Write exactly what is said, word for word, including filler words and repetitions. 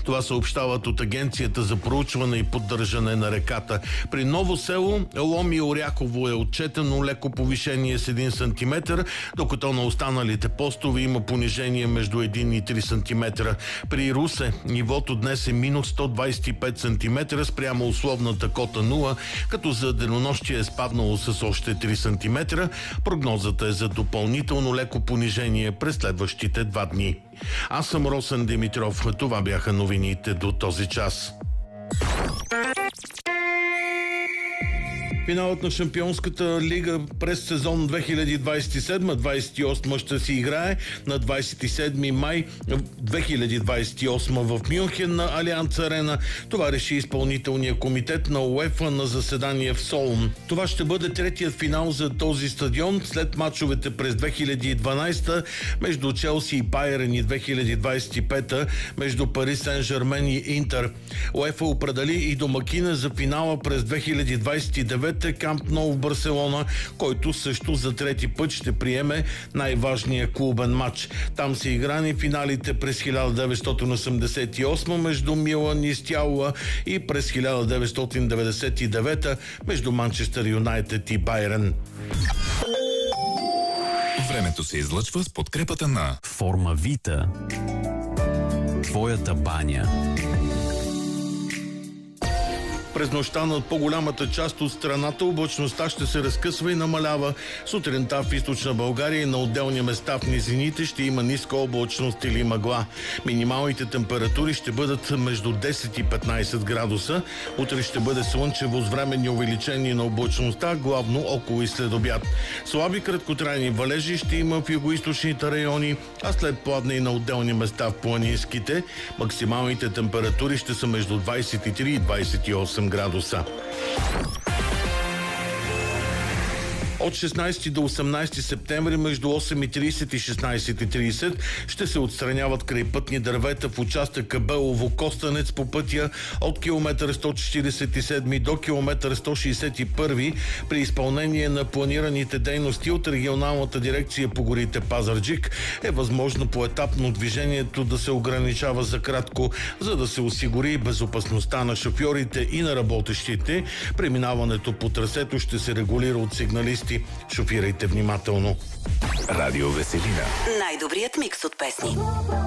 Това съобщават от Агенцията за проучване и поддържане на реката. При Ново село, Лом и Оряхово е отчетено леко повишение с един сантиметър, докато на останалите постове има понижение между един и три сантиметра. При Русе нивото днес е минус сто двадесет и пет сантиметра спрямо условната кота нула, като за денонощие е спаднало с още три сантиметра. Прогнозата е за допълнително леко понижение през следващите два дни. Аз съм Росен Димитров. Това бяха новините до този час. Финалът на Шампионската лига през сезон две хиляди двадесет и седма двадесет и осма ще се играе на двадесет и седми май две хиляди двадесет и осма в Мюнхен на Алианц Арена. Това реши изпълнителния комитет на УЕФА на заседание в Солун. Това ще бъде третият финал за този стадион след мачовете през две хиляди и дванадесета между Челси и Байерн и две хиляди двадесет и пета между Пари Сен-Жермен и Интер. УЕФА определи и домакина за финала през две хиляди двадесет и девета Камп Ноу в Барселона, който също за трети път ще приеме най-важния клубен матч. Там са играни финалите през хиляда деветстотин осемдесет и осма между Милан и Стяуа и през хиляда деветстотин деветдесет и девета между Манчестър Юнайтед и Байерн. Времето се излъчва с подкрепата на Формавита. Твоята баня. През нощта над по-голямата част от страната облачността ще се разкъсва и намалява. Сутринта в източна България и на отделни места в низините ще има ниска облачност или мъгла. Минималните температури ще бъдат между десет и петнадесет градуса. Утре ще бъде слънчево с временни увеличения на облачността, главно около и след обяд. Слаби краткотрайни валежи ще има в югоизточните райони, а след пладне и на отделни места в планинските. Максималните температури ще са между двадесет и три и двадесет и осем градуса. От шестнадесети до осемнадесети септември между осем и тридесет и шестнадесет и тридесет ще се отстраняват крайпътни дървета в участъка Белово-Костенец по пътя от километър сто четиридесет и седми до километър сто шестдесет и първи при изпълнение на планираните дейности от регионалната дирекция по горите Пазарджик. Е възможно поетапно движението да се ограничава за кратко, за да се осигури безопасността на шофьорите и на работещите. Преминаването по трасето ще се регулира от сигналисти. Шофирайте внимателно. Радио Веселина. Най-добрият микс от песни.